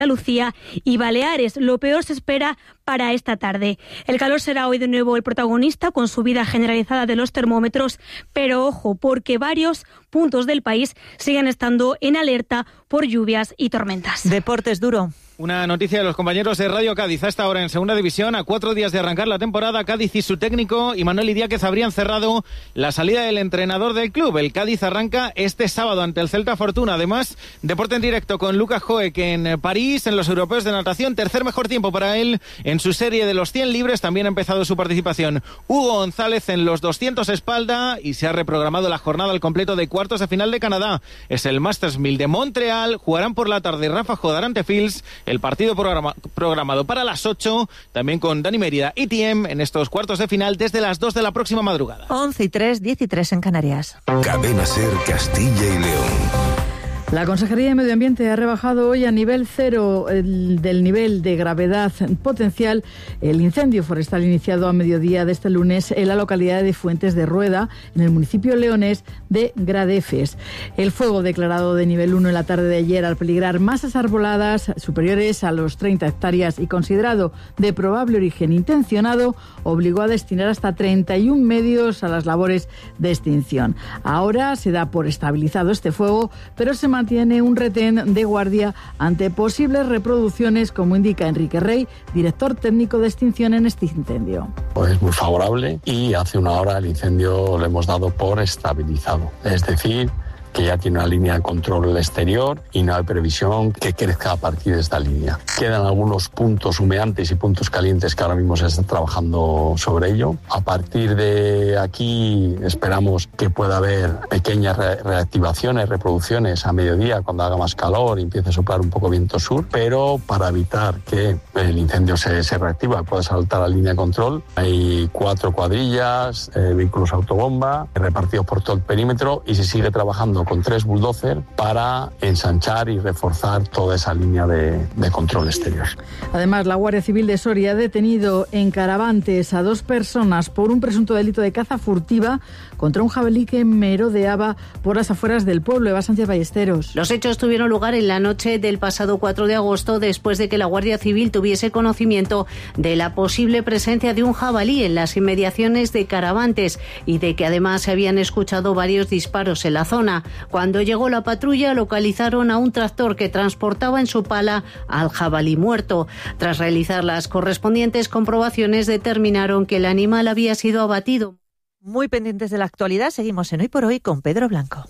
Andalucía y Baleares. Lo peor se espera para esta tarde. El calor será hoy de nuevo el protagonista, con subida generalizada de los termómetros, pero ojo, porque varios puntos del país siguen estando en alerta por lluvias y tormentas. Deportes, Duro. Una noticia de los compañeros de Radio Cádiz. A esta hora en Segunda División, a 4 días de arrancar la temporada, Cádiz y su técnico Imanol Idiáquez habrían cerrado la salida del entrenador del club. El Cádiz arranca este sábado ante el Celta Fortuna. Además, deporte en directo con Lucas Joe, que en París, en los europeos de natación, tercer mejor tiempo para él en su serie de los 100 libres. También ha empezado su participación Hugo González en los 200 espalda y se ha reprogramado la jornada al completo de cuartos de final de Canadá. Es el Masters 1000 de Montreal. Jugarán por la tarde Rafa Jodar ante Fields. El partido programado para las 8, también con Dani Mérida y Thiem en estos cuartos de final desde las 2 de la próxima madrugada. 11:03, 10:03 en Canarias. Cadena SER Castilla y León. La Consejería de Medio Ambiente ha rebajado hoy a nivel 0 del nivel de gravedad potencial el incendio forestal iniciado a mediodía de este lunes en la localidad de Fuentes de Rueda, en el municipio leonés de Gradefes. El fuego declarado de nivel 1 en la tarde de ayer, al peligrar masas arboladas superiores a los 30 hectáreas y considerado de probable origen intencionado, obligó a destinar hasta 31 medios a las labores de extinción. Ahora se da por estabilizado este fuego, pero se mantiene un retén de guardia ante posibles reproducciones, como indica Enrique Rey, director técnico de extinción en este incendio. Pues muy favorable, y hace una hora el incendio lo hemos dado por estabilizado. Es decir, que ya tiene una línea de control exterior y no hay previsión que crezca a partir de esta línea. Quedan algunos puntos humeantes y puntos calientes que ahora mismo se está trabajando sobre ello. A partir de aquí esperamos que pueda haber pequeñas reactivaciones, reproducciones a mediodía cuando haga más calor y empiece a soplar un poco viento sur, pero para evitar que el incendio se reactiva y pueda saltar la línea de control, hay 4 cuadrillas, vehículos autobomba repartidos por todo el perímetro, y se sigue trabajando con 3 bulldozers para ensanchar y reforzar toda esa línea de control exterior. Además, la Guardia Civil de Soria ha detenido en Caravantes a 2 personas por un presunto delito de caza furtiva contra un jabalí que merodeaba por las afueras del pueblo. Eva Sánchez Ballesteros. Los hechos tuvieron lugar en la noche del pasado 4 de agosto, después de que la Guardia Civil tuviese conocimiento de la posible presencia de un jabalí en las inmediaciones de Caravantes y de que además se habían escuchado varios disparos en la zona. Cuando llegó la patrulla, localizaron a un tractor que transportaba en su pala al jabalí muerto. Tras realizar las correspondientes comprobaciones, determinaron que el animal había sido abatido. Muy pendientes de la actualidad, seguimos en Hoy por Hoy con Pedro Blanco.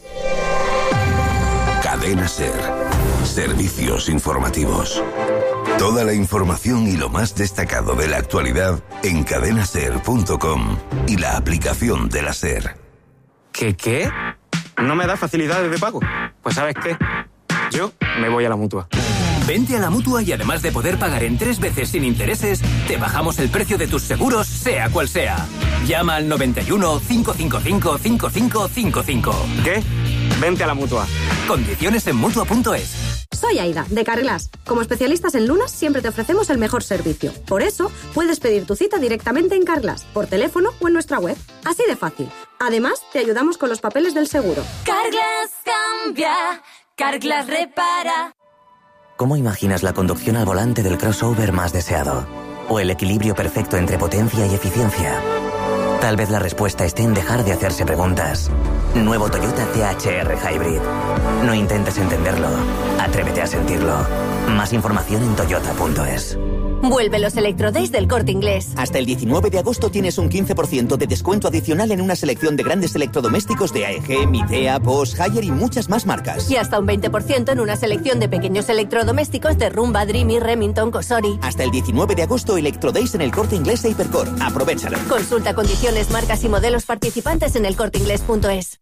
Cadena SER. Servicios informativos. Toda la información y lo más destacado de la actualidad en cadenaser.com y la aplicación de la SER. ¿Qué? ¿No me da facilidades de pago? Pues ¿sabes qué? Yo me voy a la Mutua. Vente a la Mutua y además de poder pagar en 3 veces sin intereses, te bajamos el precio de tus seguros, sea cual sea. Llama al 91 555 5555. ¿Qué? Vente a la Mutua. Condiciones en Mutua.es. Soy Aida, de Carglass. Como especialistas en lunas, siempre te ofrecemos el mejor servicio. Por eso, puedes pedir tu cita directamente en Carglass, por teléfono o en nuestra web. Así de fácil. Además, te ayudamos con los papeles del seguro. Carglass cambia, Carglass repara. ¿Cómo imaginas la conducción al volante del crossover más deseado? ¿O el equilibrio perfecto entre potencia y eficiencia? Tal vez la respuesta esté en dejar de hacerse preguntas. Nuevo Toyota CHR Hybrid. No intentes entenderlo, atrévete a sentirlo. Más información en toyota.es. Vuelve los Electrodays del Corte Inglés. Hasta el 19 de agosto tienes un 15% de descuento adicional en una selección de grandes electrodomésticos de AEG, Midea, Bosch, Haier y muchas más marcas. Y hasta un 20% en una selección de pequeños electrodomésticos de Rumba, Dreamy, Remington, Cosori. Hasta el 19 de agosto, Electrodays en el Corte Inglés de Hipercor. Aprovéchalo. Consulta condiciones, marcas y modelos participantes en elcorteinglés.es.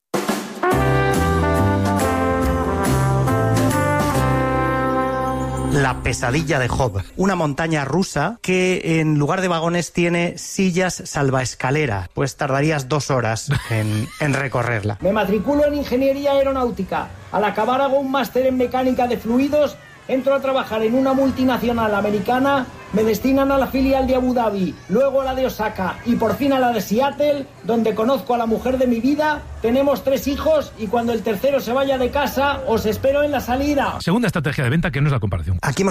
La pesadilla de Job, una montaña rusa que en lugar de vagones tiene sillas salvaescalera, pues tardarías 2 horas en recorrerla. Me matriculo en Ingeniería Aeronáutica. Al acabar hago un máster en Mecánica de Fluidos, entro a trabajar en una multinacional americana me destinan a la filial de Abu Dhabi, luego a la de Osaka y por fin a la de Seattle, donde conozco a la mujer de mi vida. Tenemos 3 hijos y cuando el tercero se vaya de casa, os espero en la salida. Segunda estrategia de venta, que no es la comparación. Aquí